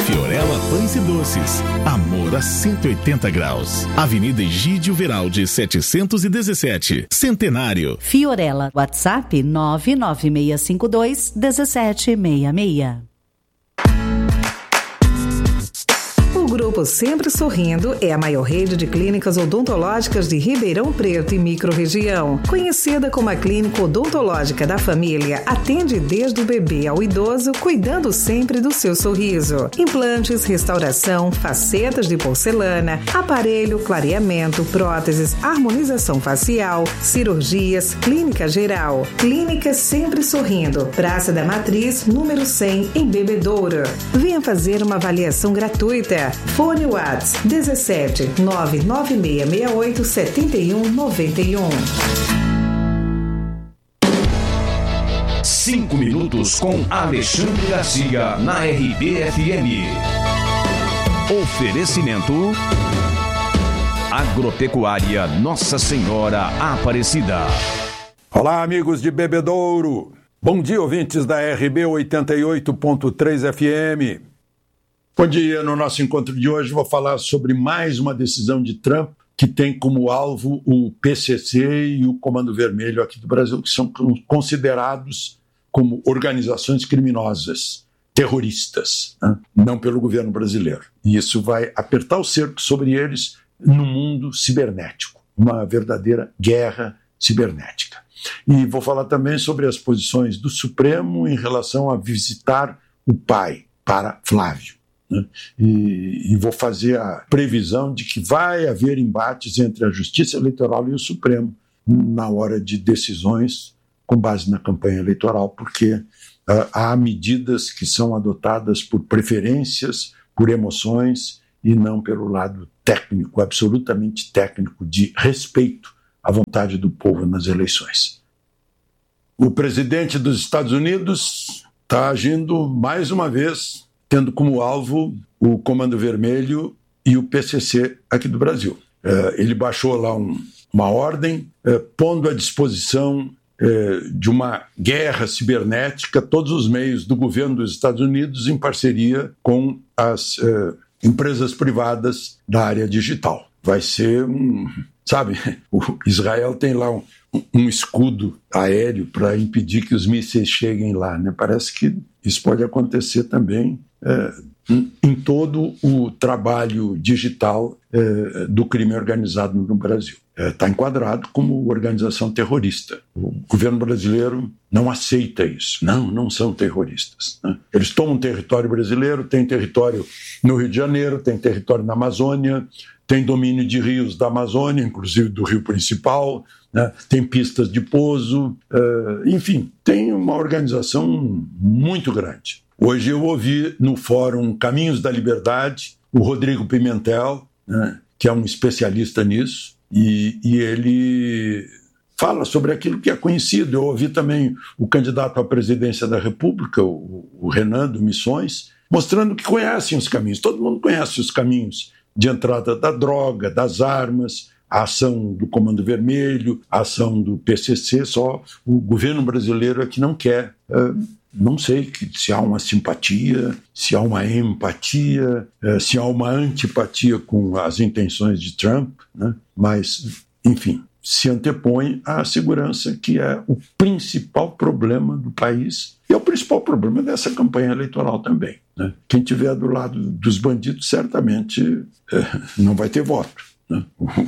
Fiorella Pães e Doces. Amor a 180 graus. Avenida Egídio Veraldi, 717. Centenário. Fiorella. WhatsApp 99652-1766. O Grupo Sempre Sorrindo é a maior rede de clínicas odontológicas de Ribeirão Preto e microrregião. Conhecida como a Clínica Odontológica da Família, atende desde o bebê ao idoso, cuidando sempre do seu sorriso. Implantes, restauração, facetas de porcelana, aparelho, clareamento, próteses, harmonização facial, cirurgias, clínica geral. Clínica Sempre Sorrindo, Praça da Matriz, número 100, em Bebedouro. Venha fazer uma avaliação gratuita. Fone WhatsApp 17 99668 7191. 5 minutos com Alexandre Garcia na RBFM. Oferecimento Agropecuária Nossa Senhora Aparecida. Olá, amigos de Bebedouro. Bom dia, ouvintes da RB 88.3 FM. Bom dia, no nosso encontro de hoje vou falar sobre mais uma decisão de Trump que tem como alvo o PCC e o Comando Vermelho aqui do Brasil, que são considerados como organizações criminosas, terroristas, né? Não pelo governo brasileiro. E isso vai apertar o cerco sobre eles no mundo cibernético, uma verdadeira guerra cibernética. E vou falar também sobre as posições do Supremo em relação a visitar o pai para Flávio. E vou fazer a previsão de que vai haver embates entre a Justiça Eleitoral e o Supremo na hora de decisões com base na campanha eleitoral, porque há medidas que são adotadas por preferências, por emoções e não pelo lado técnico, absolutamente técnico, de respeito à vontade do povo nas eleições. O presidente dos Estados Unidos está agindo mais uma vez tendo como alvo o Comando Vermelho e o PCC aqui do Brasil. Ele baixou lá uma ordem pondo à disposição de uma guerra cibernética todos os meios do governo dos Estados Unidos em parceria com as empresas privadas da área digital. Vai ser sabe, o Israel tem lá um escudo aéreo para impedir que os mísseis cheguem lá, né? Parece que isso pode acontecer também em todo o trabalho digital do crime organizado no Brasil. Está enquadrado como organização terrorista. O governo brasileiro não aceita isso. Não são terroristas, né? Eles tomam território brasileiro, tem território no Rio de Janeiro, tem território na Amazônia, tem domínio de rios da Amazônia, inclusive do rio principal, né? Tem pistas de pouso, enfim, tem uma organização muito grande. Hoje eu ouvi no fórum Caminhos da Liberdade o Rodrigo Pimentel, né, que é um especialista nisso, e ele fala sobre aquilo que é conhecido. Eu ouvi também o candidato à presidência da República, o Renan do Missões, mostrando que conhecem os caminhos. Todo mundo conhece os caminhos de entrada da droga, das armas, a ação do Comando Vermelho, a ação do PCC, só o governo brasileiro é que não quer. Não sei se há uma simpatia, se há uma empatia, se há uma antipatia com as intenções de Trump, né? Mas, enfim, se antepõe à segurança, que é o principal problema do país e é o principal problema dessa campanha eleitoral também, né? Quem estiver do lado dos bandidos certamente não vai ter voto, né?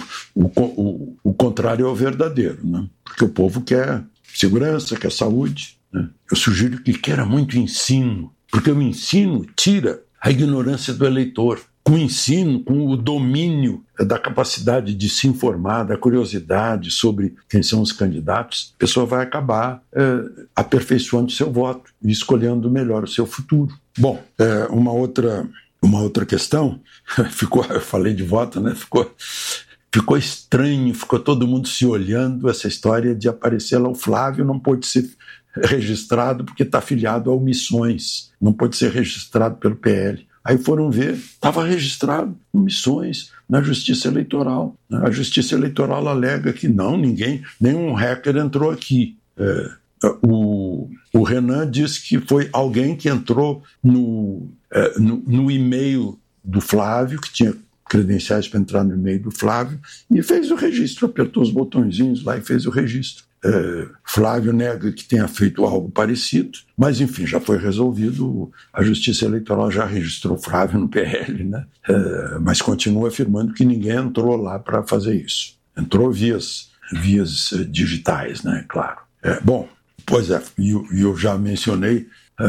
O contrário é o verdadeiro, né? Porque o povo quer segurança, quer saúde, né? Eu sugiro que queira muito ensino, porque o ensino tira a ignorância do eleitor. Com o ensino, com o domínio da capacidade de se informar, da curiosidade sobre quem são os candidatos, a pessoa vai acabar aperfeiçoando seu voto e escolhendo melhor o seu futuro. Bom, uma outra questão, eu falei de voto, né? Ficou estranho, ficou todo mundo se olhando, essa história de aparecer lá. O Flávio não pôde ser registrado porque está afiliado ao Missões, não pode ser registrado pelo PL. Aí foram ver, estava registrado em Missões, na Justiça Eleitoral. A Justiça Eleitoral alega que nenhum hacker entrou aqui. O Renan disse que foi alguém que entrou no e-mail do Flávio, que tinha credenciais para entrar no e-mail do Flávio, e fez o registro, apertou os botõezinhos lá e fez o registro. Flávio nega que tenha feito algo parecido, mas enfim, já foi resolvido. A Justiça Eleitoral já registrou Flávio no PL, né? Mas continua afirmando que ninguém entrou lá para fazer isso. Entrou vias digitais, né? Claro. Bom, pois é, e eu já mencionei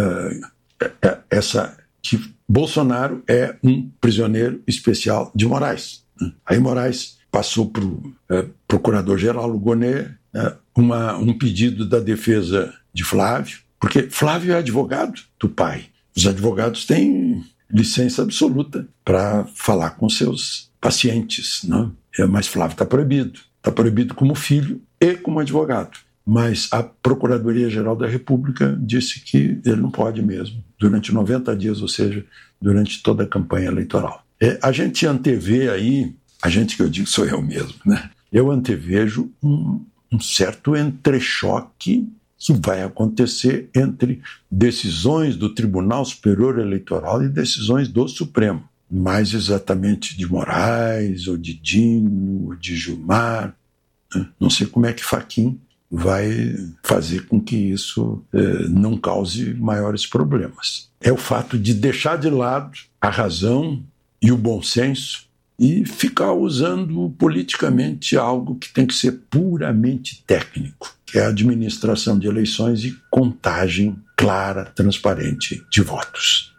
que Bolsonaro é um prisioneiro especial de Moraes. Aí Moraes passou para o procurador-geral Lugonet um pedido da defesa de Flávio, porque Flávio é advogado do pai. Os advogados têm licença absoluta para falar com seus pacientes, né? Mas Flávio está proibido. Está proibido como filho e como advogado. Mas a Procuradoria-Geral da República disse que ele não pode mesmo, durante 90 dias, ou seja, durante toda a campanha eleitoral. A gente antevê aí, a gente que eu digo sou eu mesmo, né? Eu antevejo um certo entrechoque que vai acontecer entre decisões do Tribunal Superior Eleitoral e decisões do Supremo. Mais exatamente de Moraes, ou de Dino, ou de Gilmar. Não sei como é que Fachin vai fazer com que isso não cause maiores problemas. É o fato de deixar de lado a razão e o bom senso e ficar usando politicamente algo que tem que ser puramente técnico, que é a administração de eleições e contagem clara, transparente de votos.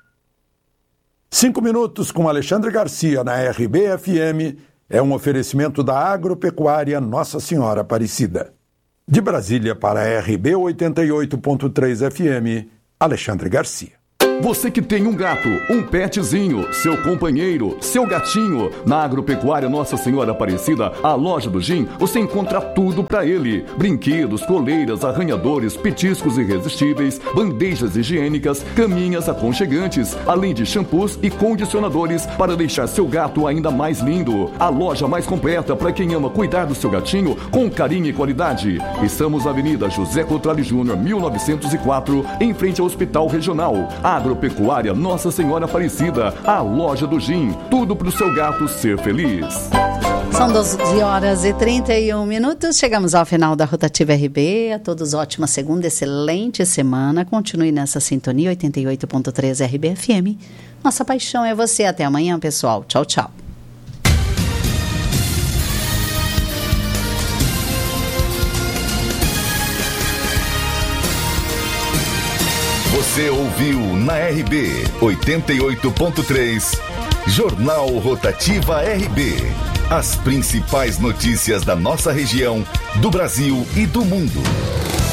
5 minutos com Alexandre Garcia na RBFM é um oferecimento da Agropecuária Nossa Senhora Aparecida. De Brasília para a RB 88.3 FM, Alexandre Garcia. Você que tem um gato, um petzinho, seu companheiro, seu gatinho, na Agropecuária Nossa Senhora Aparecida, a loja do Jim, você encontra tudo pra ele. Brinquedos, coleiras, arranhadores, petiscos irresistíveis, bandejas higiênicas, caminhas aconchegantes, além de shampoos e condicionadores para deixar seu gato ainda mais lindo. A loja mais completa para quem ama cuidar do seu gatinho com carinho e qualidade. Estamos na Avenida José Cotrali Júnior, 1904, em frente ao Hospital Regional. Agropecuária Nossa Senhora Aparecida, a loja do Jim. Tudo para o seu gato ser feliz. São 12h31. Chegamos ao final da Rotativa RB. A todos ótima segunda, excelente semana. Continue nessa sintonia 88.3 RBFM. Nossa paixão é você. Até amanhã, pessoal. Tchau, tchau. Você ouviu na RB 88.3, Jornal Rotativa RB. As principais notícias da nossa região, do Brasil e do mundo.